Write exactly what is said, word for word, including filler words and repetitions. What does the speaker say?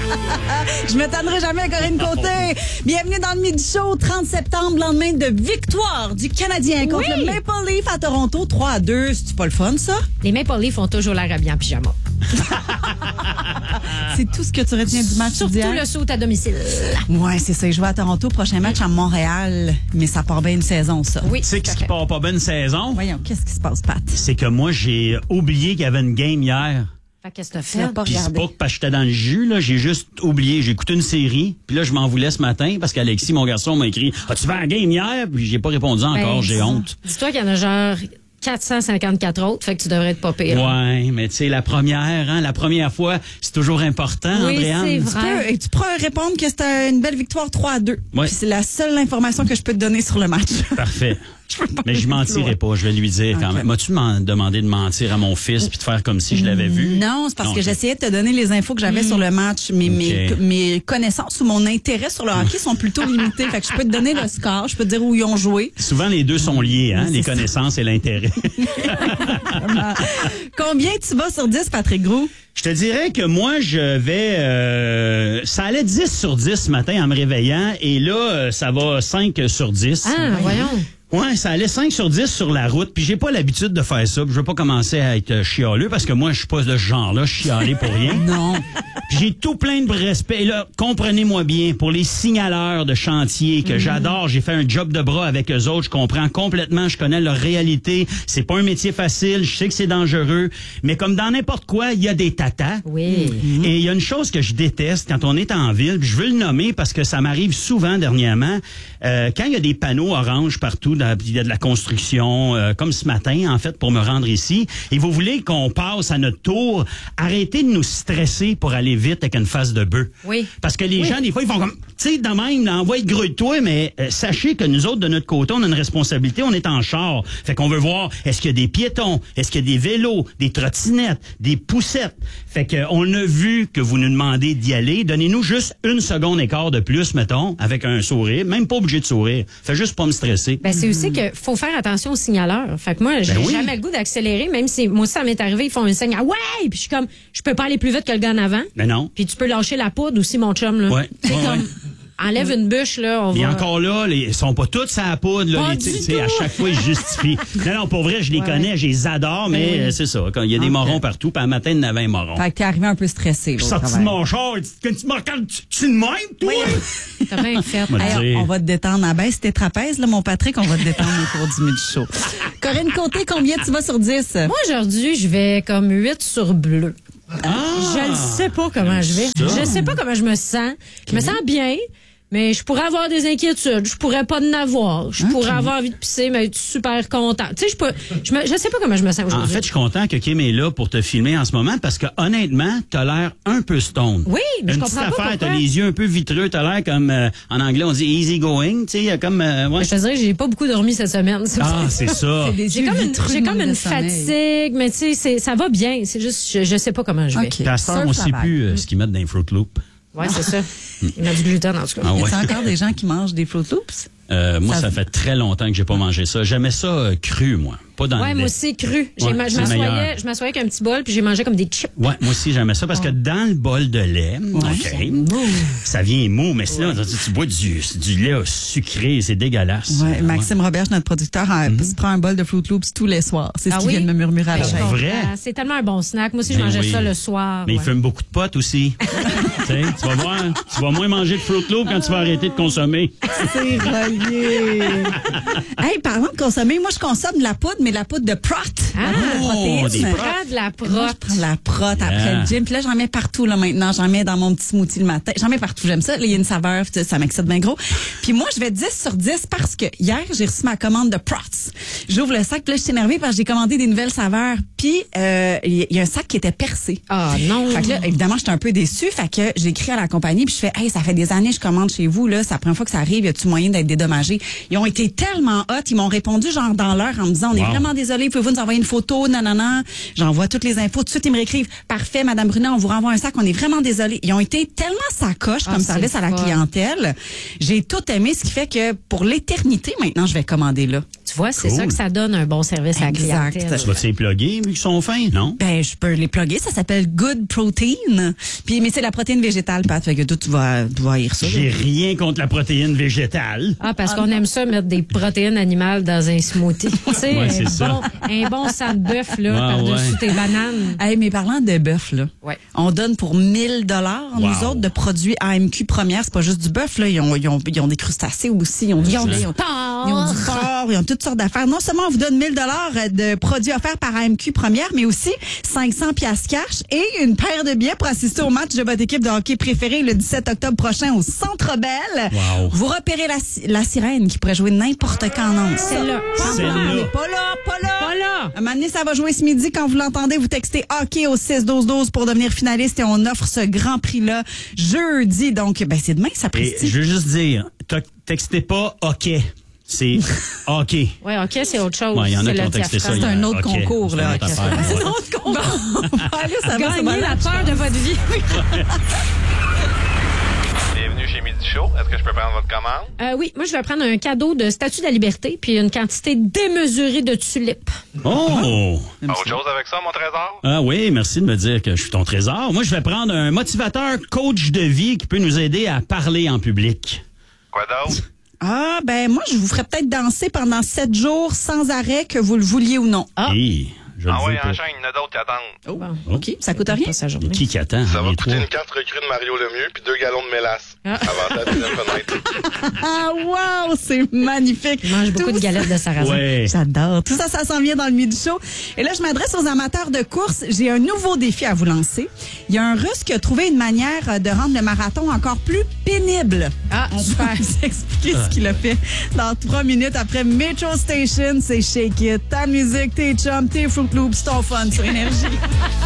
Je me tannerai jamais, Corinne Côté. Bienvenue dans le Midi Show, trente septembre, lendemain de victoire du Canadien contre oui. le Maple Leaf à Toronto, trois à deux. C'est pas le fun, ça? Les Maple Leafs ont toujours l'air habillés en pyjama. C'est tout ce que tu retiens du match Surtout d'hier? le saut à domicile. Ouais, c'est ça. Ils jouent à Toronto, prochain match à Montréal. Mais ça part bien une saison, ça. Oui. Tu sais ce qui part pas bien une saison? Voyons, qu'est-ce qui se passe, Pat? C'est que moi, j'ai oublié qu'il y avait une game hier. Fait qu'est-ce que t'as Tu l'as fait? pas Puis c'est regardé. pas que parce que j'étais dans le jus, là. J'ai juste oublié. J'ai écouté une série. Puis là, je m'en voulais ce matin parce qu'Alexis, mon garçon, m'a écrit « As-tu fait la game hier? » Puis j'ai pas répondu encore. Ben, j'ai dis- honte. Dis-toi qu'il y en a genre quatre cent cinquante-quatre autres, fait que tu devrais être pas pire. Ouais, mais tu sais, la première, hein, la première fois, c'est toujours important, Oui, Andréane. c'est Tu vrai. peux, et tu pourras répondre que c'était une belle victoire trois à deux. Ouais. Puis c'est la seule information que je peux te donner sur le match. Parfait. Je peux pas Mais je aller plus mentirai loin. pas, je vais lui dire quand Ok. même. M'as-tu m'en demandé de mentir à mon fils puis de faire comme si je l'avais vu? Non, c'est parce Non, que ok. j'essayais de te donner les infos que j'avais sur le match, mais mes, Ok. mes connaissances ou mon intérêt sur le hockey sont plutôt limitées. Fait que je peux te donner le score, je peux te dire où ils ont joué. Souvent, les deux sont liés, hein, Oui, les c'est ça. connaissances et l'intérêt. Combien tu vas sur dix, Patrick Groux? Je te dirais que moi, je vais... euh, ça allait dix sur dix ce matin en me réveillant, et là, euh, ça va cinq sur dix. Ah, voyons. Ouais, ça allait cinq sur dix sur la route, puis j'ai pas l'habitude de faire ça, puis je veux pas commencer à être chialeux, parce que moi, je suis pas de ce genre-là, je suis chialé pour rien. Non. Puis j'ai tout plein de respect. Et là, comprenez-moi bien, pour les signaleurs de chantier que j'adore, j'ai fait un job de bras avec eux autres, je comprends complètement, je connais leur réalité. C'est pas un métier facile, je sais que c'est dangereux, mais comme dans n'importe quoi, il y a des tatas. Oui. Et il y a une chose que je déteste quand on est en ville, puis je veux le nommer parce que ça m'arrive souvent dernièrement, euh, quand il y a des panneaux oranges partout, dans- il y a de la construction, euh, comme ce matin, en fait, pour me rendre ici, et vous voulez qu'on passe à notre tour, arrêtez de nous stresser pour aller vite avec une face de bœuf. Oui. Parce que les Oui. gens, des fois, ils font comme, tu sais, de même, là, envoie de toi, mais euh, sachez que nous autres, de notre côté, on a une responsabilité, on est en char. Fait qu'on veut voir, est-ce qu'il y a des piétons, est-ce qu'il y a des vélos, des trottinettes, des poussettes. Fait que on a vu que vous nous demandez d'y aller. Donnez-nous juste une seconde et quart de plus, mettons, avec un sourire. Même pas obligé de sourire. Fait juste pas me stresser. Ben, c'est aussi que faut faire attention aux signaleurs. Fait que moi, j'ai Ben oui. jamais le goût d'accélérer, même si moi, ça m'est arrivé, ils font un signe, ah ouais! Puis je suis comme, je peux pas aller plus vite que le gars en avant. Mais non. Puis tu peux lâcher la poudre aussi, mon chum, là. Ouais. C'est Ouais, comme, ouais. enlève une bûche, là, on Et va... encore là, les, ils sont pas tous à la poudre. Là, Pas les, du tu sais, tout. à chaque fois, ils justifient. Non, non, pour vrai, je les Ouais. connais, je les adore, mais Ben oui. euh, c'est ça. Quand il y a des Ok. morons partout, puis un matin, il y en avait un moron. Fait que t'es arrivé un peu stressé. Je là, suis au sorti de travail. mon char, il dit, quand tu me regardes, tu, tu de même, toi? T'as bien fait. Moi, Hey, dire. on, on va te détendre à baisse tes trapèzes, là, mon Patrick. On va te détendre au cours du Midi Show. Corinne Côté, combien tu vas sur dix? Moi, aujourd'hui, je vais comme huit sur bleu. Ah! Je ne sais pas comment je vais. Ça. Je sais pas comment je me sens. Je me sens bien, mais je pourrais avoir des inquiétudes. Je pourrais pas en avoir. Je pourrais avoir envie de pisser, mais être super content. Tu sais, je peux, je, me, je sais pas comment je me sens En aujourd'hui. fait, je suis content que Kim est là pour te filmer en ce moment parce que honnêtement, t'as l'air un peu stone. Oui, mais je Une comprends petite pas affaire, t'as pourquoi. les yeux un peu vitreux, t'as l'air comme euh, en anglais on dit easy going, tu sais, il y a comme euh, ouais. Je te dirais que j'ai pas beaucoup dormi cette semaine. C'est Ah, pour ça. c'est ça. des J'ai yeux comme une, vitreux j'ai de comme manque une de sommeil. fatigue, mais tu sais, c'est- ça va bien. C'est juste, je, je sais pas comment je vais. OK. Puis à cette heure, on Surf sait la plus vague. euh, ce qu'ils mettent dans les Fruit Loops. Ouais, c'est ça. Il y a du gluten, en tout cas. Ah Y ouais. a encore des gens qui mangent des Fruit Loops? Euh, moi, Ça- ça fait très longtemps que j'ai pas mangé ça. J'aimais ça euh, cru, moi, pas dans Ouais, le moi lait. aussi, cru. J'ai Ouais, ma- je c'est m'assoyais, meilleur. je m'assoyais avec un petit bol, puis j'ai mangé comme des chips. Ouais, moi aussi j'aimais ça parce que dans le bol de lait, ok, ça vient mou, mais sinon tu, tu bois du, du lait sucré, c'est dégueulasse. Ouais, Maxime Roberge, notre producteur, euh, Mhm. se prend un bol de Fruit Loops tous les soirs. C'est ce Ah qu'il oui? vient de me murmurer à Ben, la je chaîne. comprends. Vrai? C'est tellement un bon snack. Moi aussi, je Ben mangeais oui. ça le soir. Mais il ouais. fume beaucoup de potes aussi. Tu sais, tu vas voir, tu vas moins manger de Fruit Loops quand tu vas arrêter de consommer. C'est relié. Hey, parlant de consommer, moi, je consomme de la poudre, mais de la poudre de prot. Ah, Oh, des tu protes. prends de la Moi, je prot. prends de la prot après Yeah. le gym. Puis là, j'en mets partout, là, maintenant. J'en mets dans mon petit smoothie le matin. J'en mets partout. J'aime ça. Là, il y a une saveur. Ça, ça m'excite bien gros. Puis moi, je vais dix sur dix parce que hier, j'ai reçu ma commande de prots. J'ouvre le sac. Puis là, je suis énervée parce que j'ai commandé des nouvelles saveurs. Puis, euh, il y a un sac qui était percé. Ah, non. Fait que là, évidemment, j'étais un peu déçue. Fait que j'ai écrit à la compagnie puis je fais, hey, ça fait des années que je commande chez vous, là. C'est la première fois que ça arrive. Y a-tu moyen d'être dédommagé? Ils ont été tellement hot. Ils m'ont répondu genre dans l'heure en me disant, on est Wow. vraiment désolé. Pouvez-vous nous envoyer une photo, non, non, non. J'envoie toutes les infos. Tout de suite, ils me réécrivent. Parfait, Madame Brunet, on vous renvoie un sac. On est vraiment désolé. Ils ont été tellement sacoches Ah, comme c'est service à la fun. clientèle. J'ai tout aimé, ce qui fait que pour l'éternité, maintenant, je vais commander là. Tu vois, c'est Cool. ça que ça donne un bon service à la Exact. clientèle. Tu vas-tu les plugger, vu qu'ils sont fins, non? Ben, je peux les plugger. Ça s'appelle Good Protein. Puis, mais c'est la protéine végétale, Pat. Fait que toi, tu vas, tu vas haïr ça. là. J'ai rien contre la protéine végétale. Ah, parce qu'on aime ça, mettre des protéines animales dans un smoothie. Tu sais, Ouais, c'est un, ça. bon, un bon sang de bœuf, là, Ouais, par-dessus ouais. tes bananes. Hey, mais parlant de bœuf, là, Ouais. on donne pour mille dollars, Wow. nous autres, de produits A M Q Première. C'est pas juste du bœuf, là. Ils ont, ils ont, ils ont des crustacés aussi. Ils ont du Ils ont poulet, du ils ont- porc. Ils ont du porc, ils ont toutes sortes d'affaires. Non seulement on vous donne mille dollars de produits offerts par A M Q Première, mais aussi cinq cents piastres cash et une paire de billets pour assister au match de votre équipe de hockey préférée le dix-sept octobre prochain au Centre Bell. Wow. Vous repérez la, la sirène qui pourrait jouer n'importe quand en ondes. Celle-là. Celle-là. Mais pas là, pas là. Pas là. Un moment donné, ça va jouer ce midi. Quand vous l'entendez, vous textez hockey au six douze douze pour devenir finaliste et on offre ce grand prix-là jeudi. Donc, ben, c'est demain, ça Et prestige. je veux juste dire, te- textez pas OK. C'est OK. Ouais, OK, c'est autre chose. Ouais, il y en a C'est qui le ont texté ça. diaphragme. C'est un hier. autre OK. concours, C'est là. une autre OK. affaire, C'est ouais. un autre concours. On va aller, ça va, ça va Gagnez aller. la peur de votre vie. Bienvenue chez Midi Show. Est-ce que je peux prendre votre commande? Euh, oui, moi, je vais prendre un cadeau de Statue de la Liberté puis une quantité démesurée de tulipes. Oh! Autre chose avec ça, mon trésor? Ah oui, merci de me dire que je suis ton trésor. Moi, je vais prendre un motivateur coach de vie qui peut nous aider à parler en public. Quoi d'autre? Ah, ben, moi, je vous ferais peut-être danser pendant sept jours sans arrêt, que vous le vouliez ou non. Ah. Et je le Ah oui, veux pas. enchaîne, il y en a d'autres qui attendent. Oh, Bon. OK. Ça coûte rien? Pas sa Mais journée. qui qui attend? Ça va Les coûter trois? une carte recrue de Mario Lemieux puis deux gallons de mélasse. Ah. Avant la deuxième fenêtre. Ah, wow, c'est magnifique. Je mange beaucoup Tout de galettes de sarrasin. Ouais. J'adore. Tout ça, ça s'en vient dans le Midi Show. Et là, je m'adresse aux amateurs de course. J'ai un nouveau défi à vous lancer. Il y a un Russe qui a trouvé une manière de rendre le marathon encore plus pénible. Ah, On super. va vous expliquer ce qu'il a fait dans trois minutes après Metro Station. C'est Shake It. Ta musique, tes chums, tes Fruit Loops, ton fun sur Énergie.